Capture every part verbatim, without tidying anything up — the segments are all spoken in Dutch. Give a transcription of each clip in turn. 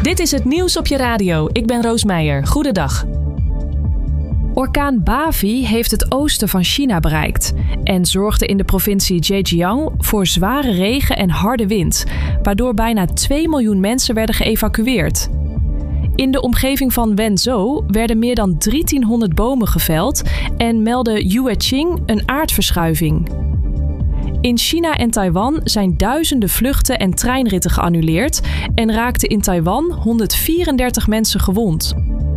Dit is het nieuws op je radio. Ik ben Roos Meijer. Goedendag. Orkaan Bavi heeft het oosten van China bereikt en zorgde in de provincie Zhejiang voor zware regen en harde wind, waardoor bijna twee miljoen mensen werden geëvacueerd. In de omgeving van Wenzhou werden meer dan drieëntienhonderd bomen geveld en meldde Yueqing een aardverschuiving. In China en Taiwan zijn duizenden vluchten en treinritten geannuleerd en raakten in Taiwan honderdvierendertig mensen gewond.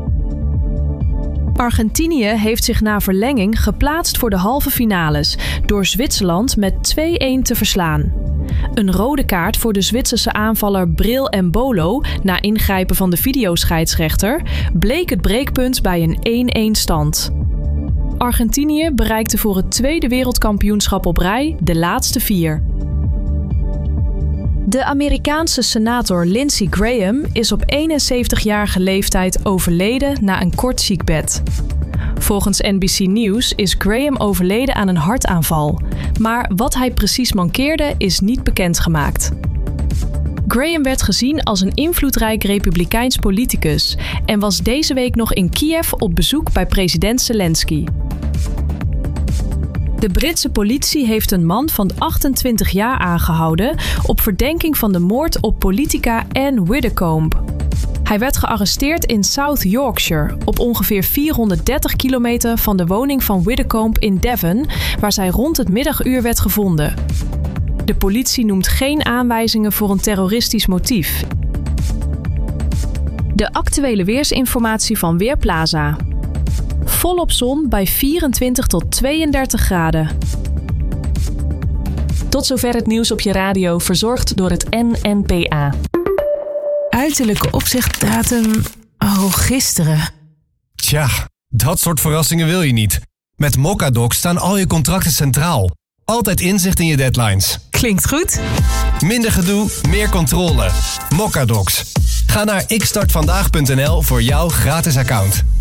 Argentinië heeft zich na verlenging geplaatst voor de halve finales door Zwitserland met twee-een te verslaan. Een rode kaart voor de Zwitserse aanvaller Bril Embolo na ingrijpen van de videoscheidsrechter bleek het breekpunt bij een één-één stand. Argentinië bereikte voor het tweede wereldkampioenschap op rij de laatste vier. De Amerikaanse senator Lindsey Graham is op eenenzeventigjarige leeftijd overleden na een kort ziekbed. Volgens N B C News is Graham overleden aan een hartaanval, maar wat hij precies mankeerde is niet bekendgemaakt. Graham werd gezien als een invloedrijk republikeins politicus en was deze week nog in Kiev op bezoek bij president Zelensky. De Britse politie heeft een man van achtentwintig jaar aangehouden op verdenking van de moord op politica Anne Widdecombe. Hij werd gearresteerd in South Yorkshire, op ongeveer vierhonderddertig kilometer van de woning van Widdecombe in Devon, waar zij rond het middaguur werd gevonden. De politie noemt geen aanwijzingen voor een terroristisch motief. De actuele weersinformatie van Weerplaza. Volop zon bij vierentwintig tot tweeëndertig graden. Tot zover het nieuws op je radio, verzorgd door het N N P A. Uiterlijke opzichtdatum... Oh, gisteren. Tja, dat soort verrassingen wil je niet. Met Mocadoc staan al je contracten centraal. Altijd inzicht in je deadlines. Klinkt goed. Minder gedoe, meer controle. Mocadocs. Ga naar ik start vandaag punt n l voor jouw gratis account.